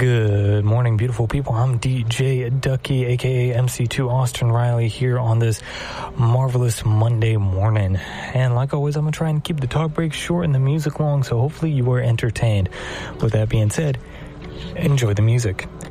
Good morning, beautiful people. I'm DJ Ducky, aka MC2 Austin Riley, here on this marvelous Monday morning. And like always, I'm going to try and keep the talk breaks short and the music long, so hopefully you were entertained. With that being said, enjoy the music.